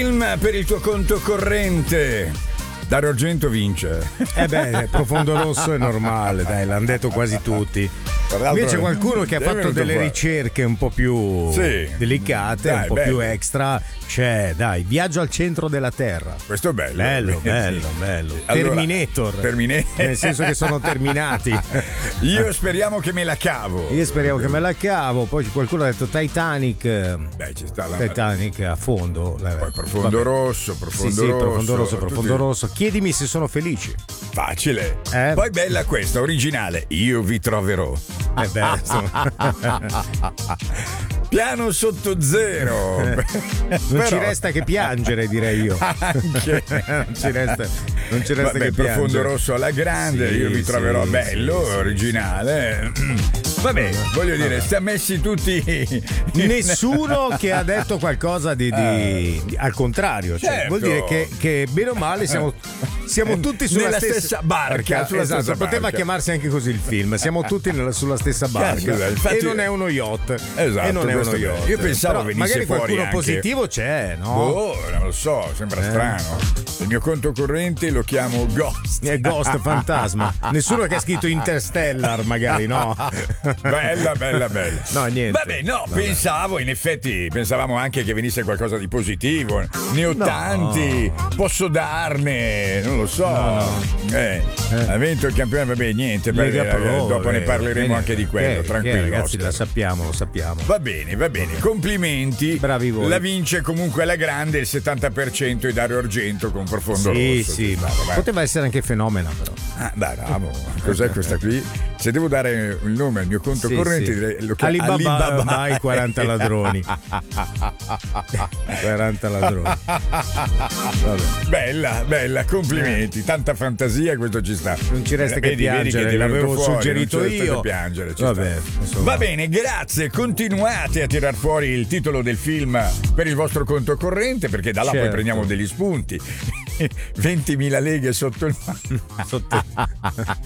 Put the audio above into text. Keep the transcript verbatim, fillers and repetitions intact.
Film per il tuo conto corrente. Dario Argento vince. Eh beh, Profondo Rosso è normale, dai, l'hanno detto quasi tutti. Invece qualcuno che ha fatto delle qua. ricerche un po' più sì. delicate, dai, un po' bello. più extra, c'è, dai, Viaggio al centro della Terra. Questo è bello. Bello, bello, bello. Allora, Terminator. Terminator. Nel senso che sono terminati. Io speriamo che me la cavo. Io speriamo che me la cavo. Poi qualcuno ha detto Titanic. Beh, ci sta la Titanic a fondo. Poi profondo rosso, profondo sì, sì, rosso. Profondo rosso, profondo rosso. Chiedimi se sono felici. Facile. Eh? Poi bella questa, originale. Io vi troverò. Eh beh, Piano sotto zero. Non Però... ci resta che piangere, direi io. Anche. non ci resta, non ci resta Vabbè, che piangere. Profondo rosso alla grande, sì, io vi troverò sì, bello, sì, originale. Vabbè, voglio dire, stiamo messi tutti. Nessuno che ha detto qualcosa di, di, di al contrario, cioè, certo. vuol dire che, che bene o male siamo, siamo tutti sulla nella stessa, stessa barca. Sulla esatto, stessa poteva barca. chiamarsi anche così il film. Siamo tutti nella, sulla stessa barca. Scusa, infatti, e non è uno yacht. Esatto, e non è uno yacht. Io pensavo Però venisse magari fuori qualcuno anche... positivo c'è, no? Oh, non lo so, sembra eh. strano. Il mio conto corrente lo chiamo Ghost. È Ghost, fantasma. Nessuno che ha scritto Interstellar, magari, no? Bella, bella, bella. No, niente. Vabbè, no, Vabbè. pensavo, in effetti, pensavamo anche che venisse qualcosa di positivo. Ne ho no. tanti, posso darne, non lo so. No, no. Eh, eh. Ha vinto il campione, vabbè, niente, per, Lega Pro, dopo eh, ne parleremo eh, anche di quello, eh, tranquillo. eh, ragazzi, Oscar. la sappiamo, lo sappiamo. Va bene, va bene, complimenti. Bravi voi. La vince comunque alla grande, il settanta per cento è Dario Argento con Profondo sì, Rosso. Sì, sì. Poteva essere anche Fenomena, però. Ah, dai, bravo. Cos'è questa qui? Se devo dare il nome al mio conto sì, corrente, sì. direi lo chiamo Alibaba, Alibaba. Vai quaranta ladroni. quaranta ladroni. Vabbè. Bella, bella, complimenti. Tanta fantasia, questo ci sta. Non ci resta che vedi, piangere, vedi che l'avevo fuori, suggerito non ci resta io. Che piangere, ci Vabbè, sta. Va bene, grazie. Continuate a tirar fuori il titolo del film per il vostro conto corrente, perché da là certo. poi prendiamo degli spunti. ventimila leghe sotto il mare. Sotto